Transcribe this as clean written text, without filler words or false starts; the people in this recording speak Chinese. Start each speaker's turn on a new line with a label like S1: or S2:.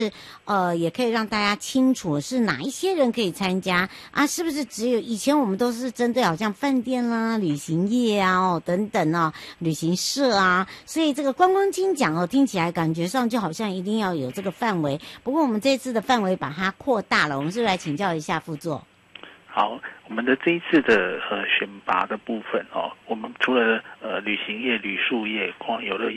S1: 也可以让大家清楚是哪一些人可以参加啊？是不是只有以前我们都是针对好像饭店啦、旅行业啊等等啊、旅行社啊，所以这个观光金奖听起来感觉上就好像一定要有这个范围。不过我们这次的范围把它扩大了，我们是不是来请教一下副座？
S2: 好，我们的这一次的选拔的部分我们除了旅行业、旅宿业、游乐